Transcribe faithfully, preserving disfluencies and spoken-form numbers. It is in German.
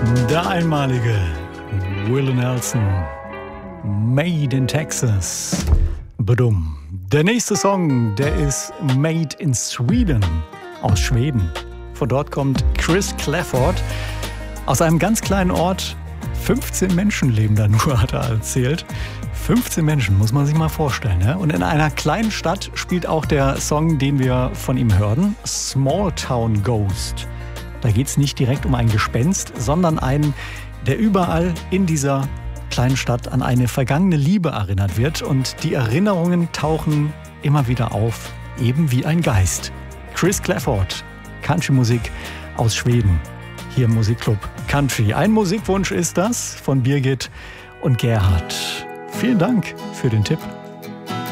Der einmalige Willie Nelson, Made in Texas. Badum. Der nächste Song, der ist Made in Sweden, aus Schweden. Von dort kommt Chris Clafford, aus einem ganz kleinen Ort. fünfzehn Menschen leben da nur, hat er erzählt. fünfzehn Menschen, muss man sich mal vorstellen. Ja? Und in einer kleinen Stadt spielt auch der Song, den wir von ihm hören, Small Town Ghost. Da geht es nicht direkt um ein Gespenst, sondern einen, der überall in dieser kleinen Stadt an eine vergangene Liebe erinnert wird. Und die Erinnerungen tauchen immer wieder auf, eben wie ein Geist. Chris Clafford, Country-Musik aus Schweden, hier im Musikclub Country. Ein Musikwunsch ist das von Birgit und Gerhard. Vielen Dank für den Tipp.